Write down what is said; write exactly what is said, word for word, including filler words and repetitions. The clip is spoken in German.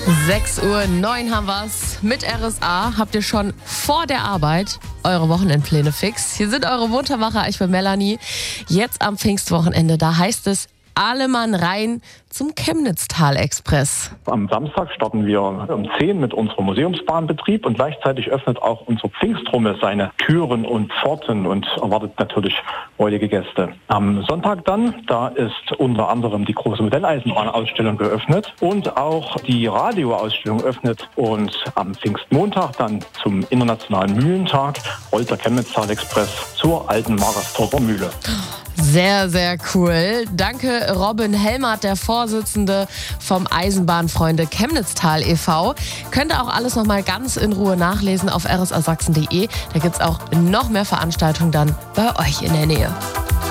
sechs Uhr neun haben wir's. Mit R S A habt ihr schon vor der Arbeit eure Wochenendpläne fix. Hier sind eure Muntermacher, ich bin Melanie. Jetzt am Pfingstwochenende, da heißt es, alle Mann rein zum Chemnitztal-Express. Am Samstag starten wir um zehn mit unserem Museumsbahnbetrieb und gleichzeitig öffnet auch unsere Pfingstrumme seine Türen und Pforten und erwartet natürlich freudige Gäste. Am Sonntag dann, da ist unter anderem die große Modelleisenbahnausstellung geöffnet und auch die Radioausstellung öffnet. Und am Pfingstmontag dann zum Internationalen Mühlentag rollt der Chemnitztal-Express zur alten Magersdorfer Mühle. Sehr, sehr cool. Danke Robin Helmert, der Vorsitzende vom Eisenbahnfreunde Chemnitztal e V Könnt ihr auch alles nochmal ganz in Ruhe nachlesen auf r s a sachsen punkt d e. Da gibt es auch noch mehr Veranstaltungen dann bei euch in der Nähe.